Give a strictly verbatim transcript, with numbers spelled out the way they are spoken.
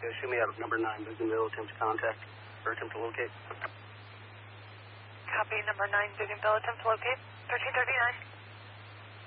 Yeah, shoot me out of number nine, Bougainville, attempt to contact, or attempt to locate. Copy, number nine, Bougainville, attempt to locate, thirteen thirty-nine.